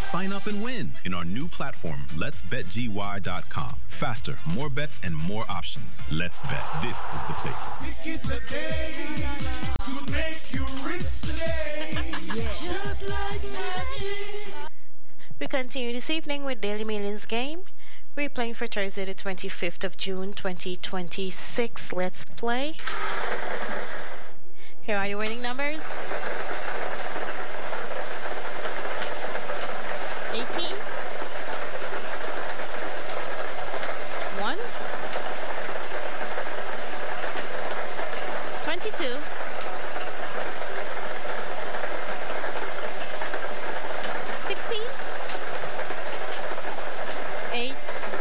Sign up and win in our new platform, letsbetgy.com. Faster, more bets, and more options. Let's bet. This is the place. Could make you rich today. Yeah. Just like magic. We continue this evening with Daily Millions game. We're playing for Thursday the 25th of June 2026. Let's play. Here are your winning numbers. 18 1 22 16 8.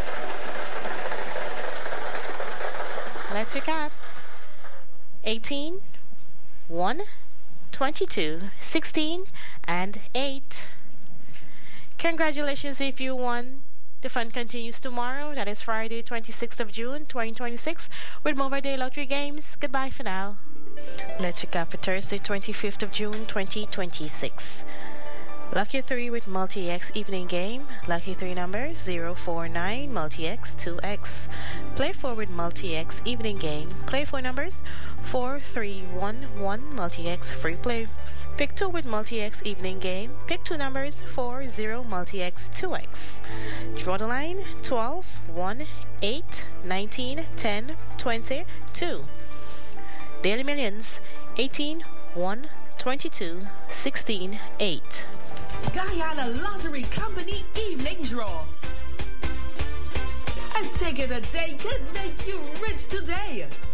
Let's recap. 18 1 22 16 and 8. Congratulations if you won. The fun continues tomorrow. That is Friday, 26th of June, 2026, with Mobile Day Lottery Games. Goodbye for now. Let's recap for Thursday, 25th of June, 2026. Lucky 3 with Multi-X evening game. Lucky 3 numbers 049 Multi-X 2X. Play 4 with Multi-X evening game. Play 4 numbers 4311 Multi-X free play. Pick 2 with Multi-X evening game. Pick 2 numbers 40 Multi-X 2X. Draw the line 12 1 8 19 10 20 2. Daily Millions 18 1 22 16 8. Guyana Lottery Company evening draw. A ticket a day could make you rich today.